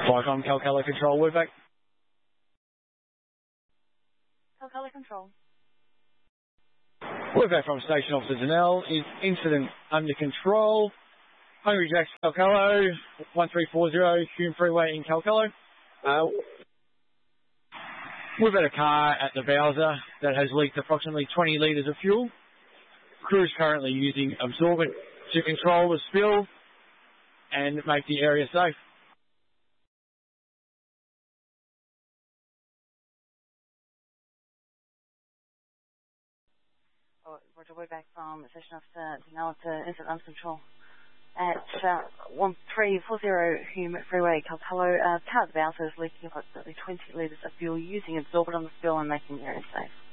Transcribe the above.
Vicom Calcala Control, we're back. Calcala Control. We're back from Station Officer Janelle. Is incident under control? Hungry Jack's Calcalo, 1340 Hume Freeway in Calcalo. We've had a car at the Bowser that has leaked approximately 20 litres of fuel. Crew's currently using absorbent to control the spill and make the area safe. Roger, we're back from Station Officer Janelle to incident under control. At 1340 Hume Freeway, Calcalo, car at the Bowser is leaking approximately 20 litres of fuel using absorbent on the spill and making the area safe.